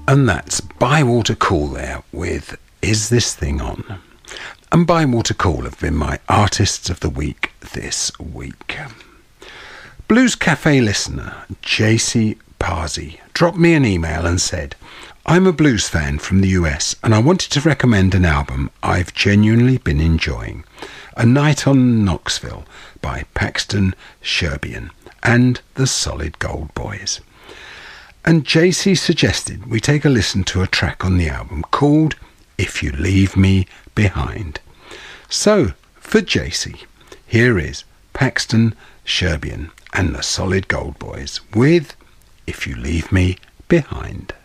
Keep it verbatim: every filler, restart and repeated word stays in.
And that's Bywater Cool there with Is This Thing On? And Bywater Cool have been my Artists of the Week this week. Blues Cafe listener J C Parsi dropped me an email and said, I'm a blues fan from the U S and I wanted to recommend an album I've genuinely been enjoying. A Night on Knoxville by Paxton Sherbian and the Solid Gold Boys. And J C suggested we take a listen to a track on the album called If You Leave Me Behind. So, for J C, here is Paxton Sherbian and the Solid Gold Boys with If You Leave Me Behind.